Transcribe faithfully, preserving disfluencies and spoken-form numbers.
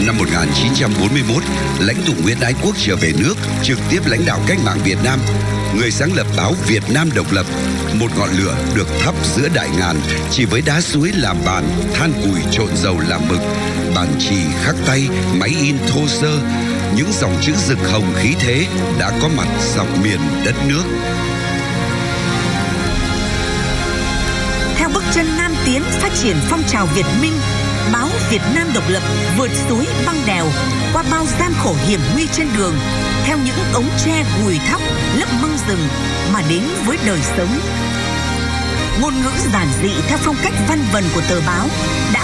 năm một nghìn chín trăm bốn mươi mốt, lãnh tụ Nguyễn Ái Quốc trở về nước, trực tiếp lãnh đạo cách mạng Việt Nam. Người sáng lập báo Việt Nam Độc Lập, một ngọn lửa được thắp giữa đại ngàn, chỉ với đá suối làm bàn, than củi trộn dầu làm mực, bàn chì khắc tay, máy in thô sơ. Những dòng chữ rực hồng khí thế đã có mặt dọc miền đất nước. Theo bước chân Nam tiến phát triển phong trào Việt Minh, báo Việt Nam Độc Lập vượt suối băng đèo, qua bao gian khổ hiểm nguy trên đường, theo những ống tre gùi thóc lấp măng rừng mà đến với đời sống. Ngôn ngữ giản dị theo phong cách văn vần của tờ báo đã